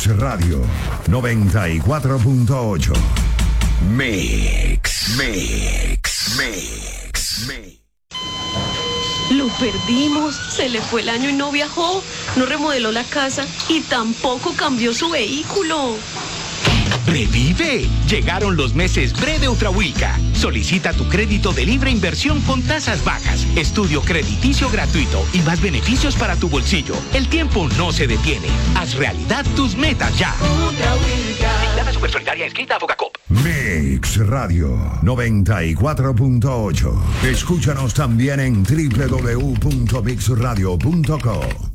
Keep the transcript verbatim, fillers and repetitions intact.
Mix Radio noventa y cuatro punto ocho. Mix, Mix, Mix, Mix. Lo perdimos, se le fue el año y no viajó, no remodeló la casa y tampoco cambió su vehículo. ¡Revive! Llegaron los meses Bre de Ultrahuilca. Solicita tu crédito de libre inversión con tasas bajas, estudio crediticio gratuito y más beneficios para tu bolsillo. El tiempo no se detiene. Haz realidad tus metas ya. Ultrahuilca. Super Solidaria inscrita a Focacop. Mix Radio noventa y cuatro punto ocho. Escúchanos también en doble u doble u doble u punto mix radio punto co.